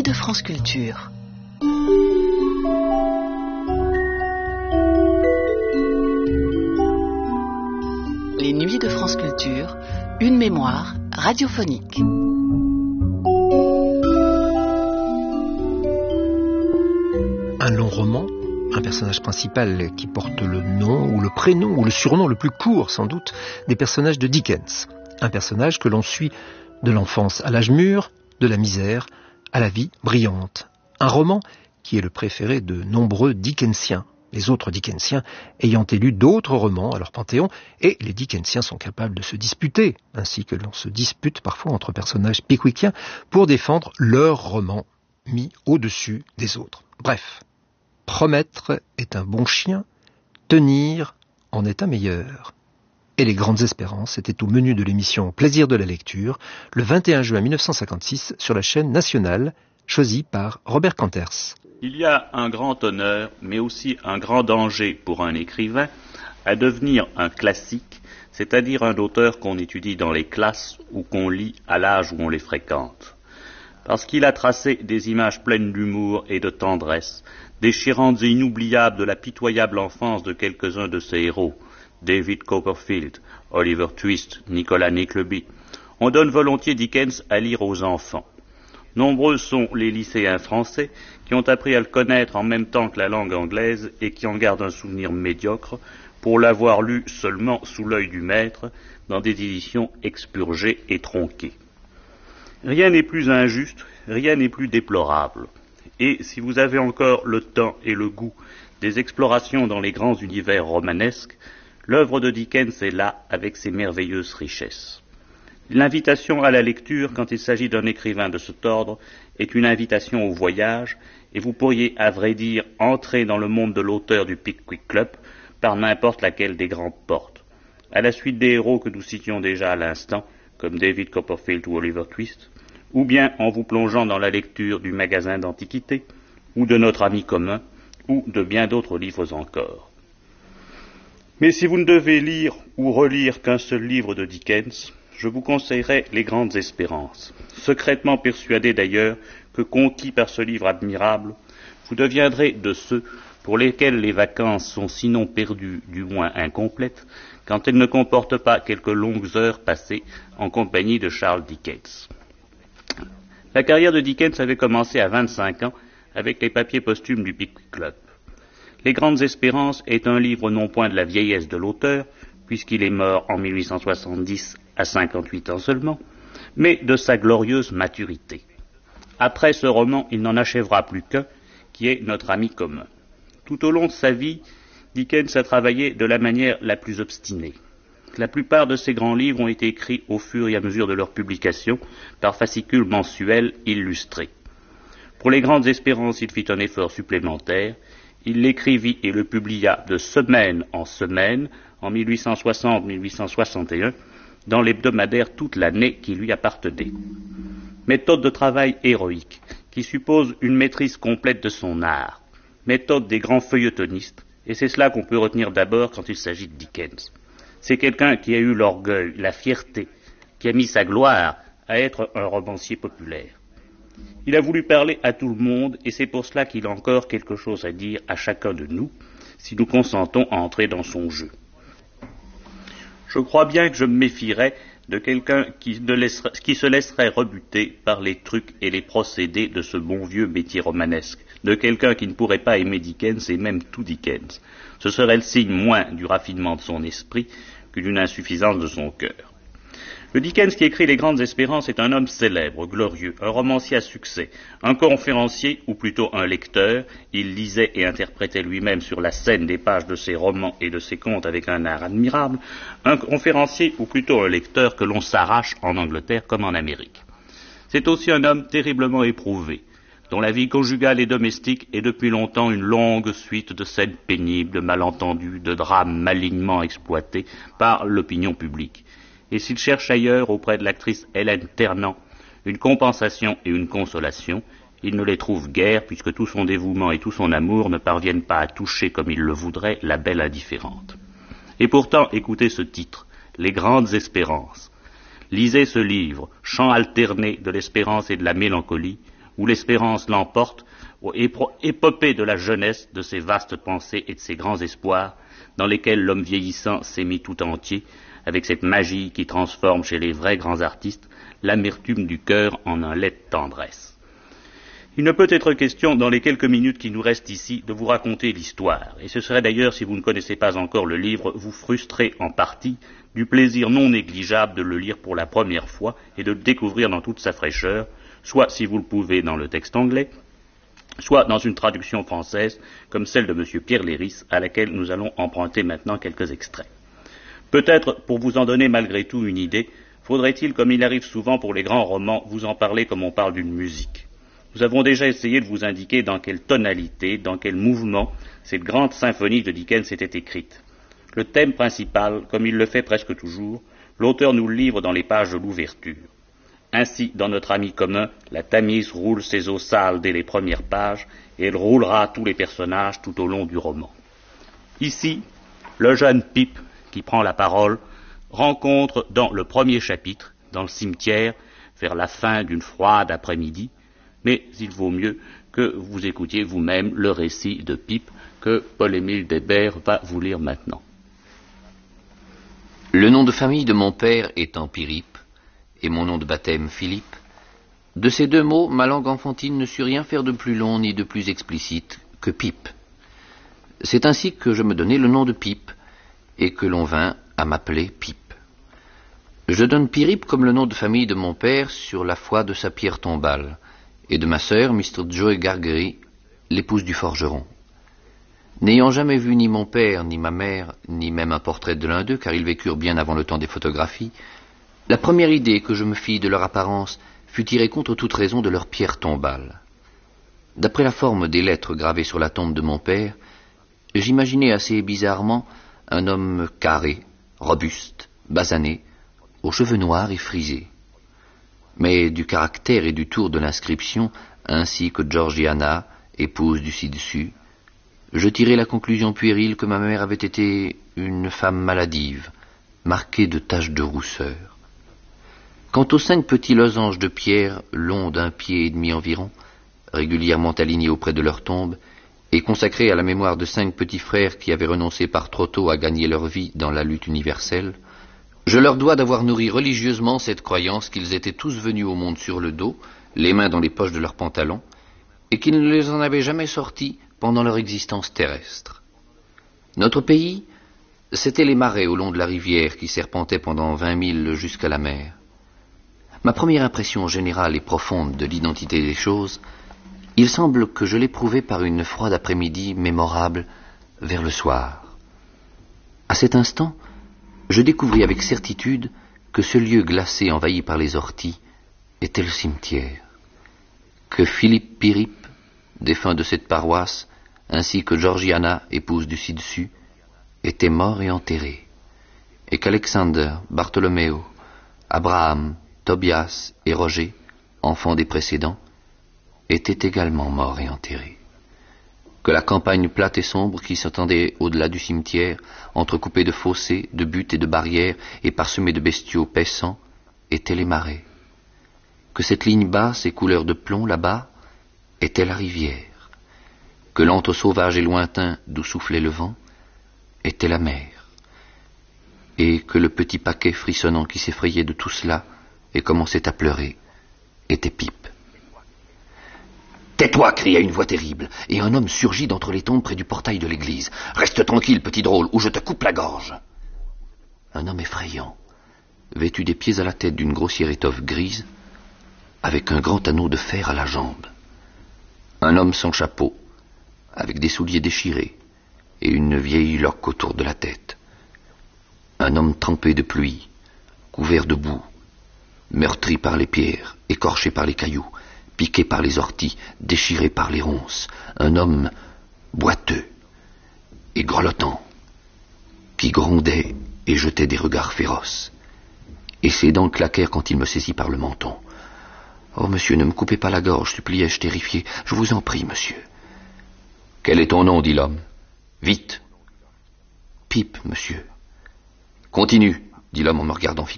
de France Culture. Les nuits de France Culture, une mémoire radiophonique. Un long roman, un personnage principal qui porte le nom ou le prénom ou le surnom le plus court sans doute des personnages de Dickens. Un personnage que l'on suit de l'enfance à l'âge mûr, de la misère à la vie brillante. Un roman qui est le préféré de nombreux Dickensiens, les autres Dickensiens ayant élu d'autres romans à leur panthéon, et les Dickensiens sont capables de se disputer, ainsi que l'on se dispute parfois entre personnages pickwickiens, pour défendre leur roman mis au-dessus des autres. Bref, promettre est un bon chien, tenir en est un meilleur. Et les grandes espérances étaient au menu de l'émission Plaisir de la lecture, le 21 juin 1956 sur la chaîne nationale, choisie par Robert Kanters. Il y a un grand honneur, mais aussi un grand danger pour un écrivain à devenir un classique, c'est-à-dire un auteur qu'on étudie dans les classes ou qu'on lit à l'âge où on les fréquente. Parce qu'il a tracé des images pleines d'humour et de tendresse, déchirantes et inoubliables de la pitoyable enfance de quelques-uns de ses héros, David Copperfield, Oliver Twist, Nicholas Nickleby. On donne volontiers Dickens à lire aux enfants. Nombreux sont les lycéens français qui ont appris à le connaître en même temps que la langue anglaise et qui en gardent un souvenir médiocre pour l'avoir lu seulement sous l'œil du maître dans des éditions expurgées et tronquées. Rien n'est plus injuste, rien n'est plus déplorable. Et si vous avez encore le temps et le goût des explorations dans les grands univers romanesques, l'œuvre de Dickens est là avec ses merveilleuses richesses. L'invitation à la lecture, quand il s'agit d'un écrivain de cet ordre, est une invitation au voyage, et vous pourriez, à vrai dire, entrer dans le monde de l'auteur du Pickwick Club par n'importe laquelle des grandes portes. À la suite des héros que nous citions déjà à l'instant, comme David Copperfield ou Oliver Twist, ou bien en vous plongeant dans la lecture du magasin d'antiquités, ou de notre ami commun, ou de bien d'autres livres encore. Mais si vous ne devez lire ou relire qu'un seul livre de Dickens, je vous conseillerais Les Grandes Espérances, secrètement persuadé d'ailleurs que, conquis par ce livre admirable, vous deviendrez de ceux pour lesquels les vacances sont sinon perdues, du moins incomplètes, quand elles ne comportent pas quelques longues heures passées en compagnie de Charles Dickens. La carrière de Dickens avait commencé à 25 ans avec les papiers posthumes du Pickwick Club. Les Grandes Espérances est un livre non point de la vieillesse de l'auteur, puisqu'il est mort en 1870 à 58 ans seulement, mais de sa glorieuse maturité. Après ce roman, il n'en achèvera plus qu'un, qui est Notre ami commun. Tout au long de sa vie, Dickens a travaillé de la manière la plus obstinée. La plupart de ses grands livres ont été écrits au fur et à mesure de leur publication par fascicules mensuels illustrés. Pour Les Grandes Espérances, il fit un effort supplémentaire. Il l'écrivit et le publia de semaine en semaine, en 1860-1861, dans l'hebdomadaire Toute l'année qui lui appartenait. Méthode de travail héroïque, qui suppose une maîtrise complète de son art. Méthode des grands feuilletonistes, et c'est cela qu'on peut retenir d'abord quand il s'agit de Dickens. C'est quelqu'un qui a eu l'orgueil, la fierté, qui a mis sa gloire à être un romancier populaire. Il a voulu parler à tout le monde, et c'est pour cela qu'il a encore quelque chose à dire à chacun de nous, si nous consentons à entrer dans son jeu. Je crois bien que je me méfierais de quelqu'un qui se laisserait rebuter par les trucs et les procédés de ce bon vieux métier romanesque, de quelqu'un qui ne pourrait pas aimer Dickens et même tout Dickens. Ce serait le signe moins du raffinement de son esprit que d'une insuffisance de son cœur. Le Dickens qui écrit Les Grandes Espérances est un homme célèbre, glorieux, un romancier à succès, un conférencier, ou plutôt un lecteur. Il lisait et interprétait lui-même sur la scène des pages de ses romans et de ses contes avec un art admirable, un conférencier, ou plutôt un lecteur que l'on s'arrache en Angleterre comme en Amérique. C'est aussi un homme terriblement éprouvé, dont la vie conjugale et domestique est depuis longtemps une longue suite de scènes pénibles, de malentendus, de drames malignement exploités par l'opinion publique. Et s'il cherche ailleurs, auprès de l'actrice Hélène Ternant, une compensation et une consolation, il ne les trouve guère, puisque tout son dévouement et tout son amour ne parviennent pas à toucher comme il le voudrait la belle indifférente. Et pourtant, écoutez ce titre, Les Grandes Espérances. Lisez ce livre, chant alterné de l'espérance et de la mélancolie, où l'espérance l'emporte, aux épopées de la jeunesse, de ses vastes pensées et de ses grands espoirs, dans lesquels l'homme vieillissant s'est mis tout entier, avec cette magie qui transforme chez les vrais grands artistes l'amertume du cœur en un lait de tendresse. Il ne peut être question, dans les quelques minutes qui nous restent ici, de vous raconter l'histoire, et ce serait d'ailleurs, si vous ne connaissez pas encore le livre, vous frustrer en partie du plaisir non négligeable de le lire pour la première fois et de le découvrir dans toute sa fraîcheur, soit, si vous le pouvez, dans le texte anglais, soit dans une traduction française, comme celle de M. Pierre Léris, à laquelle nous allons emprunter maintenant quelques extraits. Peut-être, pour vous en donner malgré tout une idée, faudrait-il, comme il arrive souvent pour les grands romans, vous en parler comme on parle d'une musique. Nous avons déjà essayé de vous indiquer dans quelle tonalité, dans quel mouvement, cette grande symphonie de Dickens était écrite. Le thème principal, comme il le fait presque toujours, l'auteur nous le livre dans les pages de l'ouverture. Ainsi, dans Notre ami commun, la Tamise roule ses eaux sales dès les premières pages, et elle roulera tous les personnages tout au long du roman. Ici, le jeune Pip, qui prend la parole, rencontre dans le premier chapitre, dans le cimetière, vers la fin d'une froide après-midi, mais il vaut mieux que vous écoutiez vous-même le récit de Pip que Paul-Émile Débert va vous lire maintenant. Le nom de famille de mon père étant Pirippe, et mon nom de baptême Philippe, de ces deux mots, ma langue enfantine ne sut rien faire de plus long ni de plus explicite que Pip. C'est ainsi que je me donnai le nom de Pip, et que l'on vint à m'appeler Pip. Je donne Pirippe comme le nom de famille de mon père sur la foi de sa pierre tombale, et de ma sœur, Mr. Joe Gargery, l'épouse du forgeron. N'ayant jamais vu ni mon père, ni ma mère, ni même un portrait de l'un d'eux, car ils vécurent bien avant le temps des photographies, la première idée que je me fis de leur apparence fut tirée contre toute raison de leur pierre tombale. D'après la forme des lettres gravées sur la tombe de mon père, j'imaginais assez bizarrement un homme carré, robuste, basané, aux cheveux noirs et frisés. Mais du caractère et du tour de l'inscription, ainsi que Georgiana, épouse du ci-dessus, je tirai la conclusion puérile que ma mère avait été une femme maladive, marquée de taches de rousseur. Quant aux 5 petits losanges de pierre, longs d'1,5 pied environ, régulièrement alignés auprès de leur tombe, et consacrés à la mémoire de 5 petits frères qui avaient renoncé par trop tôt à gagner leur vie dans la lutte universelle, je leur dois d'avoir nourri religieusement cette croyance qu'ils étaient tous venus au monde sur le dos, les mains dans les poches de leurs pantalons, et qu'ils ne les en avaient jamais sortis pendant leur existence terrestre. Notre pays, c'étaient les marais au long de la rivière qui serpentaient pendant 20 milles jusqu'à la mer. Ma première impression générale et profonde de l'identité des choses, il semble que je l'éprouvais par une froide après-midi mémorable vers le soir. À cet instant, je découvris avec certitude que ce lieu glacé envahi par les orties était le cimetière, que Philippe Pirippe, défunt de cette paroisse, ainsi que Georgiana, épouse du ci-dessus, étaient morts et enterrés, et qu'Alexander, Bartholoméo, Abraham, Tobias et Roger, enfants des précédents, étaient également morts et enterrés. Que la campagne plate et sombre qui s'étendait au-delà du cimetière, entrecoupée de fossés, de buttes et de barrières, et parsemée de bestiaux paissants, étaient les marais. Que cette ligne basse et couleur de plomb là-bas était la rivière. Que l'antre sauvage et lointain d'où soufflait le vent était la mer. Et que le petit paquet frissonnant qui s'effrayait de tout cela et commençait à pleurer était Pip. « Tais-toi » cria une voix terrible, et un homme surgit d'entre les tombes près du portail de l'église. « Reste tranquille, petit drôle, ou je te coupe la gorge !» Un homme effrayant, vêtu des pieds à la tête d'une grossière étoffe grise, avec un grand anneau de fer à la jambe. Un homme sans chapeau, avec des souliers déchirés, et une vieille loque autour de la tête. Un homme trempé de pluie, couvert de boue, meurtri par les pierres, écorché par les cailloux, piqué par les orties, déchiré par les ronces, un homme boiteux et grelottant, qui grondait et jetait des regards féroces. Et ses dents claquèrent quand il me saisit par le menton. « Oh, monsieur, ne me coupez pas la gorge, suppliai-je terrifié. Je vous en prie, monsieur. »« Quel est ton nom » dit l'homme. « Vite. »« Pip, monsieur. »« Continue » dit l'homme en me regardant fixement.